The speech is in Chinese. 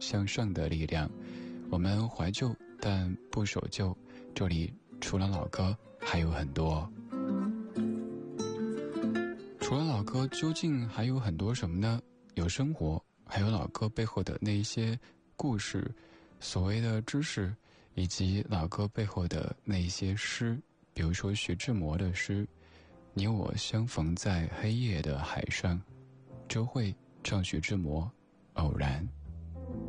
向上的力量。我们怀旧但不守旧，这里除了老歌还有很多。除了老歌究竟还有很多什么呢？有生活，还有老歌背后的那一些故事，所谓的知识，以及老歌背后的那一些诗。比如说徐志摩的诗，你我相逢在黑夜的海上。周蕙唱徐志摩，偶然。